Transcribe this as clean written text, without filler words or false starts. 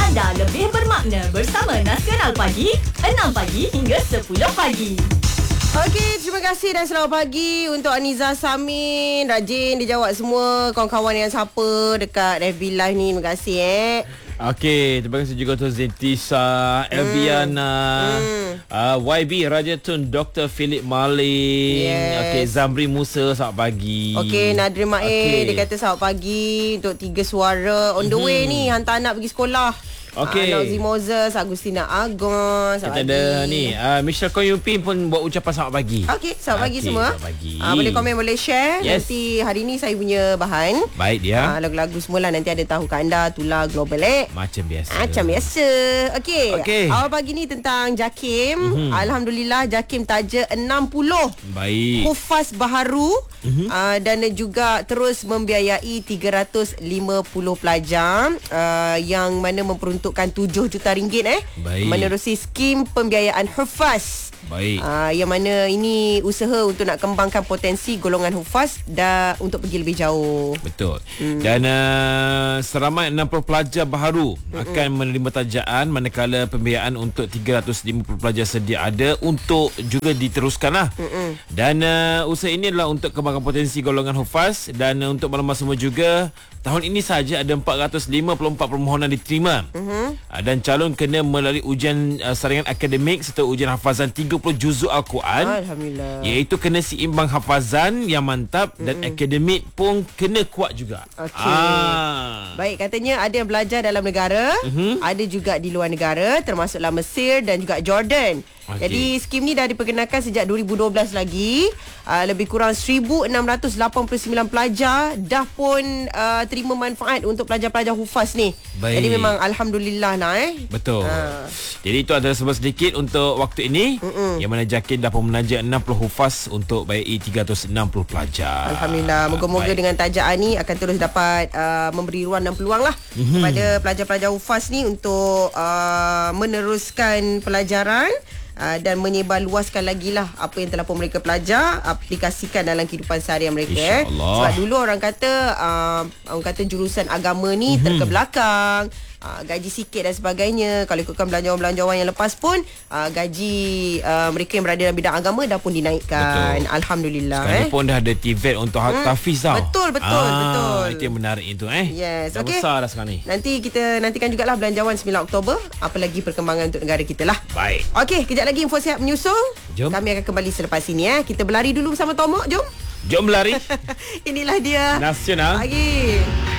anda lebih bermakna bersama Nasional Pagi, 6 pagi hingga 10 pagi. Okey, terima kasih dan selamat pagi untuk Aniza Samin. Rajin dijawab semua kawan-kawan yang siapa dekat FB Live ni. Terima kasih Okey, terima kasih juga untuk Zentisa, Elviana, YB Rajatun, Dr. Philip Maling, okey, Zamri Musa, selamat pagi. Okey, Nadri Mae, dia kata selamat pagi untuk 3 suara on the way ni, hantar anak pergi sekolah. Okey. Nauzi Moses, Agustina Agon, Kita ada ni Michelle Kong Yupin pun buat ucapan selamat pagi. Okey, selamat pagi semua. Selamat pagi. Boleh komen, boleh share. Yes. Nanti hari ni saya punya bahan. Baik dia. Lagu-lagu semula nanti ada tahu anda, tular global Macam biasa. Macam biasa. Okey. Awal pagi ni tentang JAKIM. Alhamdulillah JAKIM taja 60. Baik. Hufaz baharu dan juga terus membiayai 350 pelajar yang mana memperuntukkan 7 juta ringgit Baik. menerusi skim pembiayaan hufaz. Baik. Yang mana ini usaha untuk nak kembangkan potensi golongan hufaz dan untuk pergi lebih jauh. Betul. Dan seramai 60 pelajar baharu akan menerima tajaan, manakala pembiayaan untuk 350 pelajar sedia ada untuk juga diteruskanlah. Dan usaha ini adalah untuk kembangkan potensi golongan hufaz. Dan untuk maklumat semua juga, tahun ini sahaja ada 454 permohonan diterima. Dan calon kena melalui ujian saringan akademik serta ujian hafazan 30 juzuk Al-Quran. Alhamdulillah. Iaitu kena seimbang hafazan yang mantap dan akademik pun kena kuat juga. Baik, katanya ada yang belajar dalam negara, ada juga di luar negara, termasuklah Mesir dan juga Jordan. Jadi skim ni dah diperkenalkan sejak 2012 lagi. Lebih kurang 1689 pelajar dah pun terima manfaat untuk pelajar-pelajar hufaz ni. Baik. Jadi memang alhamdulillah lah Betul. Jadi itu adalah sebab sedikit untuk waktu ini, yang mana JAKIM dah pun menaja 60 hufaz untuk bayai 360 pelajar. Alhamdulillah. Moga-moga dengan tajaan ni akan terus dapat memberi ruang dan peluang lah kepada pelajar-pelajar hufaz ni untuk meneruskan pelajaran dan menyebarluaskan lagi lah apa yang telah pun mereka pelajar, aplikasikan dalam kehidupan seharian mereka. Sebab dulu orang kata jurusan agama ni terkebelakang, gaji sikit dan sebagainya. Kalau ikutkan belanjawan-belanjawan yang lepas pun gaji mereka yang berada dalam bidang agama dah pun dinaikkan. Betul. Alhamdulillah. Sekarang pun dah ada TVET untuk tahfiz tau. Betul. Itu yang menarik itu Yes. Dah besar dah sekarang ni. Nanti kita nantikan jugalah belanjawan 9 Oktober. Apa lagi perkembangan untuk negara kita lah. Baik. Okey, kejap lagi info sihat menyusul. Jom. Kami akan kembali selepas ini Kita berlari dulu bersama Tomok. Jom Jom berlari. Inilah dia Nasional Pagi.